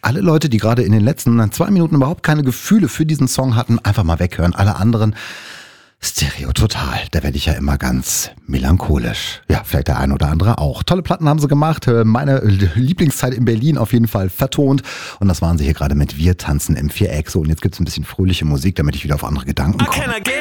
alle Leute, die gerade in den letzten 2 Minuten überhaupt keine Gefühle für diesen Song hatten, einfach mal weghören. Alle anderen Stereo total. Da werde ich ja immer ganz melancholisch. Ja, vielleicht der ein oder andere auch. Tolle Platten haben sie gemacht. Meine Lieblingszeit in Berlin auf jeden Fall vertont. Und das waren sie hier gerade mit Wir tanzen im Viereck. So, und jetzt gibt's ein bisschen fröhliche Musik, damit ich wieder auf andere Gedanken komme.